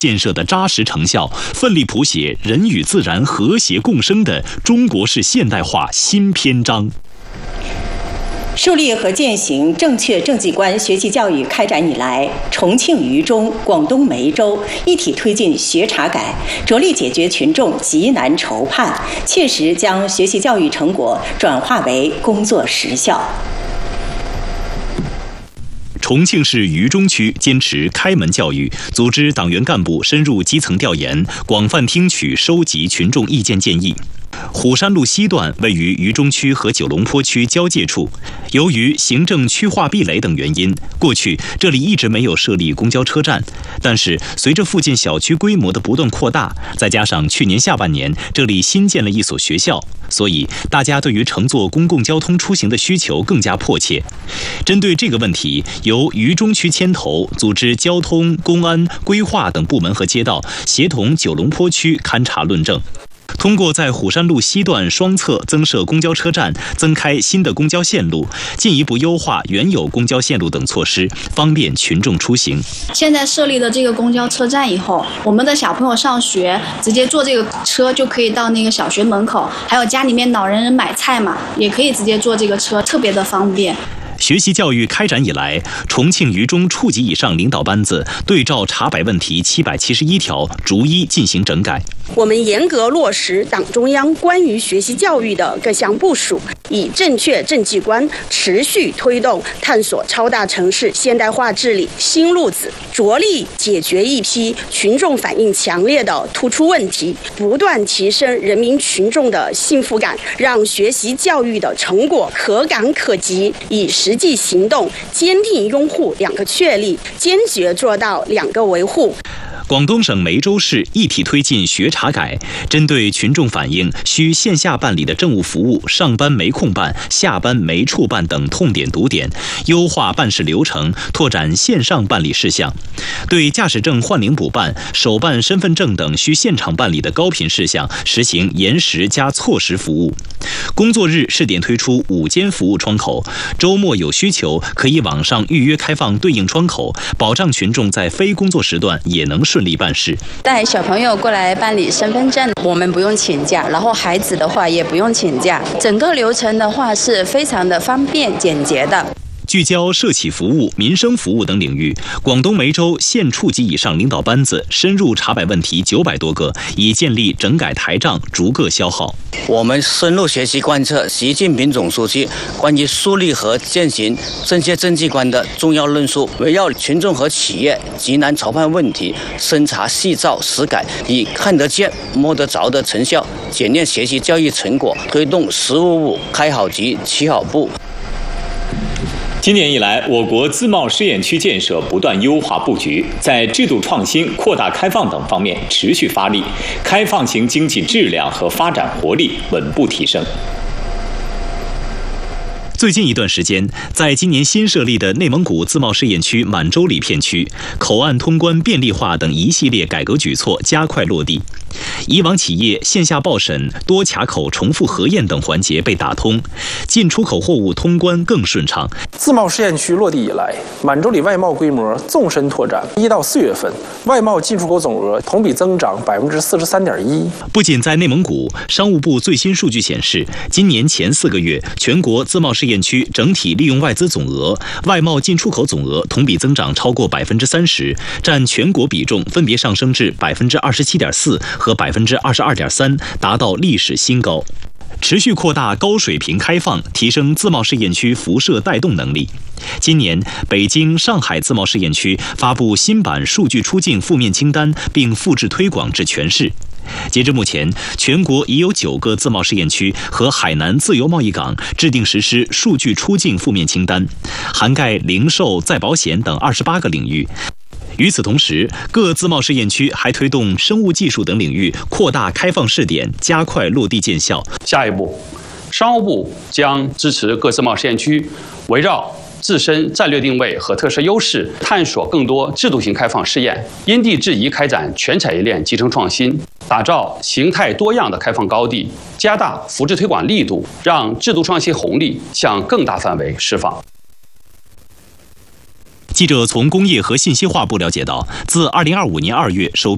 建设的扎实成效，奋力谱写人与自然和谐共生的中国式现代化新篇章。 树立和践行正确政绩观学习教育开展以来，重庆渝中、广东梅州一体推进学查改，着力解决群众急难愁盼，切实将学习教育成果转化为工作实效。 重庆市渝中区坚持开门教育，组织党员干部深入基层调研，广泛听取收集群众意见建议。虎山路西段位于渝中区和九龙坡区交界处，由于行政区划壁垒等原因，过去这里一直没有设立公交车站。但是随着附近小区规模的不断扩大，再加上去年下半年这里新建了一所学校，所以大家对于乘坐公共交通出行的需求更加迫切。针对这个问题，由渝中区牵头，组织交通、公安、规划等部门和街道协同九龙坡区勘察论证。通过在虎山路西段双侧增设公交车站、增开新的公交线路，进一步优化原有公交线路等措施，方便群众出行。 现在设立的这个公交车站以后，我们的小朋友上学直接坐这个车就可以到那个小学门口，还有家里面老人买菜嘛，也可以直接坐这个车，特别的方便。 学习教育开展以来，重庆渝中处级以上领导班子对照查摆问题771条，逐一进行整改。 我们严格落实党中央关于学习教育的各项部署，以正确政绩观持续推动探索超大城市现代化治理新路子，着力解决一批群众反映强烈的突出问题，不断提升人民群众的幸福感，让学习教育的成果可感可及，以实际行动坚定拥护2个确立，坚决做到2个维护。 广东省梅州市一体推进学查改，针对群众反映需线下办理的政务服务上班没空办、下班没处办等痛点堵点，优化办事流程，拓展线上办理事项。对驾驶证换领补办、手办身份证等需现场办理的高频事项，实行延时加错时服务。工作日试点推出5间服务窗口，周末有需求可以网上预约开放对应窗口，保障群众在非工作时段也能顺利办事。 带小朋友过来办理身份证，我们不用请假，然后孩子的话也不用请假，整个流程的话是非常的方便简洁的。 聚焦社企服务、民生服务等领域，广东梅州县处级以上领导班子深入查摆问题900多个，已建立整改台账，逐个消耗。 我们深入学习贯彻习近平总书记关于树立和践行正确政绩观的重要论述，围绕群众和企业急难愁盼问题，深查细造实改，以看得见、摸得着的成效检验学习教育成果，推动1055开好局、起好步。 今年以来，我国自贸试验区建设不断优化布局，在制度创新、扩大开放等方面持续发力，开放型经济质量和发展活力稳步提升。 最近一段时间，在今年新设立的内蒙古自贸试验区满洲里片区，口岸通关便利化等一系列改革举措加快落地。以往企业线下报审、多卡口重复核验等环节被打通，进出口货物通关更顺畅。 自贸试验区落地以来，满洲里外贸规模纵深拓展。1到4月份，外贸进出口总额同比增长43.1%。 不仅在内蒙古，商务部最新数据显示，今年前4个月，全国自贸试验区整体利用外资总额、外贸进出口总额同比增长超过30%，占全国比重分别上升至27.4%和22.3%，达到历史新高。持续扩大高水平开放，提升自贸试验区辐射带动能力。今年，北京、上海自贸试验区发布新版数据出境负面清单，并复制推广至全市。截至目前，全国已有9个自贸试验区和海南自由贸易港制定实施数据出境负面清单，涵盖零售、再保险等28个领域。与此同时，各自贸试验区还推动生物技术等领域扩大开放试点，加快落地见效。 下一步，商务部将支持各自贸试验区围绕自身战略定位和特色优势，探索更多制度性开放试验，因地制宜开展全产业链集成创新，打造形态多样的开放高地，加大扶持推广力度，让制度创新红利向更大范围释放。 记者从工业和信息化部了解到，自2025年2月首批